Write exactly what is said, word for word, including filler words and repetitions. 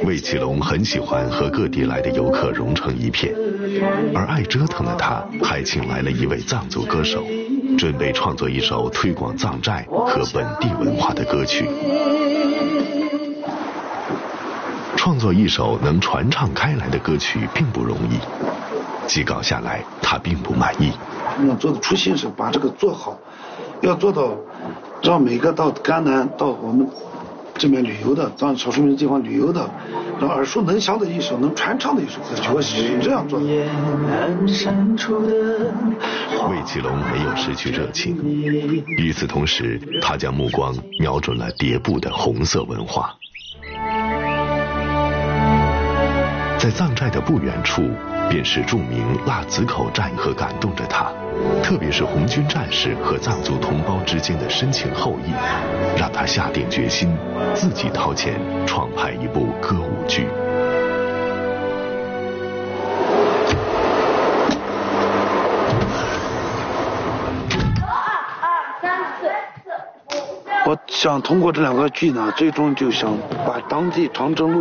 魏启龙很喜欢和各地来的游客融成一片，而爱折腾的他还请来了一位藏族歌手，准备创作一首推广藏寨和本地文化的歌曲。创作一首能传唱开来的歌曲并不容易，几稿下来他并不满意。 我们做的初心是把这个做好，要做到让每个到甘南到我们这边旅游的，到少数民族地方旅游的，让耳熟能详的一首能传唱的一首歌曲，我是这样做的。 魏启龙没有失去热情，与此同时，他将目光瞄准了迭部的红色文化。在藏寨的不远处，便是著名腊子口战役和感动着他，特别是红军战士和藏族同胞之间的深情厚谊，让他下定决心自己掏钱创拍一部歌舞剧。 我想通过这两个剧呢，最终就想把当地长征路